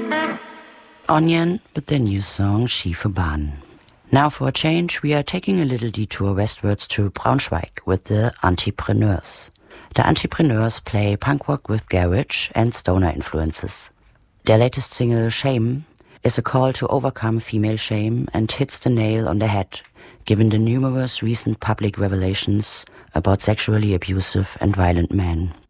Onion with their new song Schiefe Bahn. Now for a change, we are taking a little detour westwards to Braunschweig with the Antipreneurs. The Antipreneurs play punk rock with garage and stoner influences. Their latest single, Shame, is a call to overcome female shame and hits the nail on the head, given the numerous recent public revelations about sexually abusive and violent men.